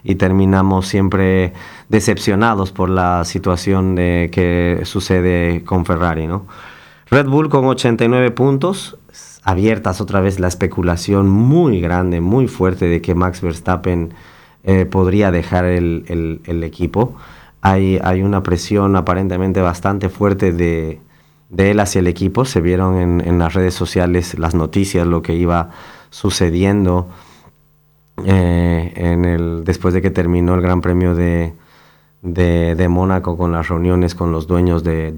y terminamos siempre decepcionados por la situación que sucede con Ferrari, ¿no? Red Bull con 89 puntos, abiertas otra vez la especulación muy grande, muy fuerte de que Max Verstappen podría dejar el equipo. Hay una presión aparentemente bastante fuerte de él hacia el equipo. Se vieron en las redes sociales las noticias, lo que iba sucediendo después de que terminó el Gran Premio de Mónaco, con las reuniones con los dueños de